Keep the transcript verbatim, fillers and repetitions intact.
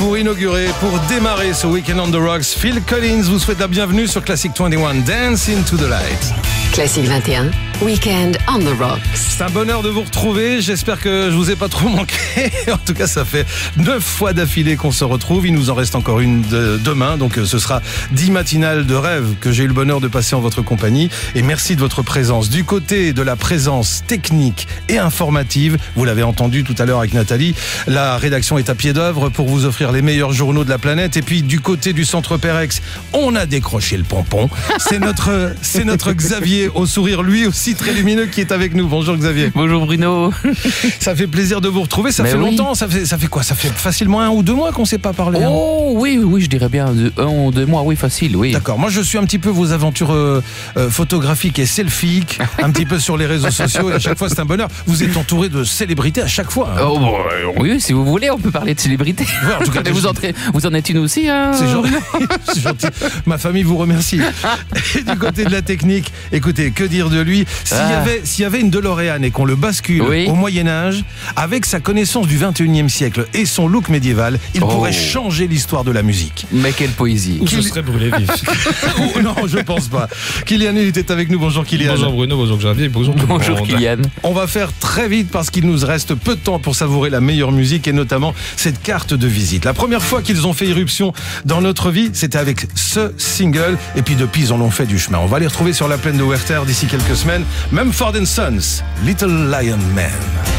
pour inaugurer, pour démarrer ce Weekend on the Rocks, Phil Collins vous souhaite la bienvenue sur Classic vingt et un, Dance into the Light. Classic vingt et un, Weekend on the Rocks. C'est un bonheur de vous retrouver, j'espère que je vous ai pas trop manqué. En tout cas, ça fait neuf fois d'affilée qu'on se retrouve. Il nous en reste encore une de demain, donc ce sera dix matinales de rêve que j'ai eu le bonheur de passer en votre compagnie. Et merci de votre présence. Du côté de la présence technique et informative, vous l'avez entendu tout à l'heure avec Nathalie, la rédaction est à pied d'œuvre pour vous offrir les meilleurs journaux de la planète. Et puis du côté du centre Perex, on a décroché le pompon. C'est notre, c'est notre Xavier au sourire lui aussi très lumineux qui est avec nous. Bonjour Xavier. Bonjour Bruno. Ça fait plaisir de vous retrouver. Ça Mais fait oui. longtemps. Ça fait, ça fait quoi? Ça fait facilement un ou deux mois qu'on ne s'est pas parlé. Oh hein. oui, oui, je dirais bien de un ou deux mois. Oui, facile, oui. D'accord. Moi, je suis un petit peu vos aventures euh, euh, photographiques et selfies, un petit peu sur les réseaux sociaux. Et à chaque fois, c'est un bonheur. Vous êtes entouré de célébrités à chaque fois. Hein. Oh, bon, oui, si vous voulez, on peut parler de célébrités. Ouais, en tout cas, Mais vous, entrez, vous en êtes une aussi, hein. C'est gentil. C'est gentil. Ma famille vous remercie. Et du côté de la technique, écoutez, que dire de lui? S'il Ah. y avait, s'il y avait une DeLorean et qu'on le bascule Oui. au Moyen-Âge, avec sa connaissance du vingt et unième siècle et son look médiéval, il Oh. pourrait changer l'histoire de la musique. Mais quelle poésie. Ou je serais brûlé vif. Oh, non, je pense pas. Kylian Hull était avec nous. Bonjour Kylian. Bonjour Bruno, bonjour Xavier, bonjour tout le Bonjour monde. Kylian. On va faire très vite parce qu'il nous reste peu de temps pour savourer la meilleure musique et notamment cette carte de visite. La première fois qu'ils ont fait irruption dans notre vie, c'était avec ce single et puis depuis ils en ont fait du chemin. On va les retrouver sur la plaine de Werther d'ici quelques semaines. Mumford and Sons, Little Lion Man.